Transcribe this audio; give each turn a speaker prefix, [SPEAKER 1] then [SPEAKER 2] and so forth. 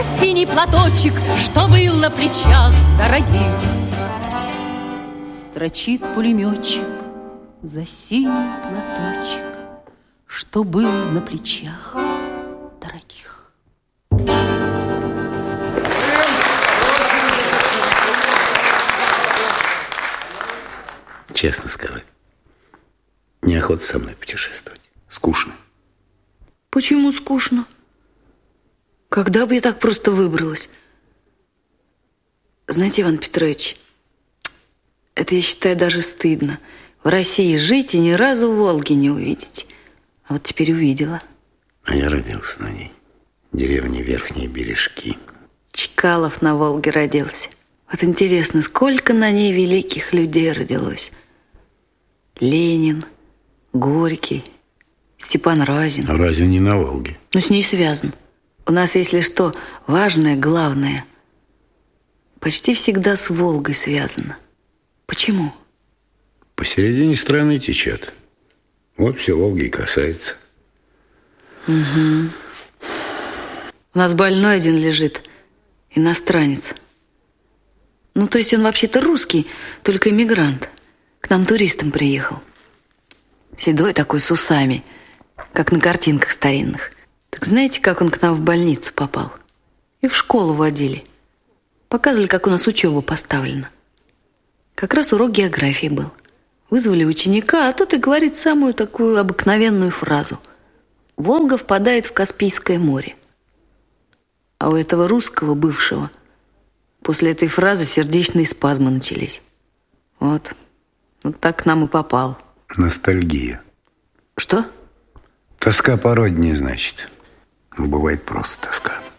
[SPEAKER 1] Синий платочек, что был на плечах дорогих. Строчит пулеметчик за синий платочек, что был на плечах дорогих.
[SPEAKER 2] Честно скажи, неохота со мной путешествовать. Скучно.
[SPEAKER 3] Почему скучно? Когда бы я так просто выбралась? Знаете, Иван Петрович, это, я считаю, даже стыдно. В России жить и ни разу Волги не увидеть. А вот теперь увидела.
[SPEAKER 2] А я родился на ней. Деревня Верхние Бережки.
[SPEAKER 3] Чкалов на Волге родился. Вот интересно, сколько на ней великих людей родилось. Ленин, Горький, Степан Разин.
[SPEAKER 2] А Разин не на Волге.
[SPEAKER 3] Но с ней связан. У нас, если что, важное, главное, почти всегда с Волгой связано. Почему?
[SPEAKER 2] Посередине страны течет. Вот все Волги и касается.
[SPEAKER 3] Угу. У нас больной один лежит, иностранец. Ну, то есть он вообще-то русский, только иммигрант. К нам туристом приехал. Седой такой, с усами, как на картинках старинных. Так знаете, как он к нам в больницу попал? И в школу водили. Показывали, как у нас учеба поставлена. Как раз урок географии был. Вызвали ученика, а тот и говорит самую такую обыкновенную фразу. Волга впадает в Каспийское море. А у этого русского, бывшего, после этой фразы сердечные спазмы начались. Вот так к нам и попал.
[SPEAKER 2] Ностальгия.
[SPEAKER 3] Что?
[SPEAKER 2] Тоска по родине, значит. Бывает просто тоска.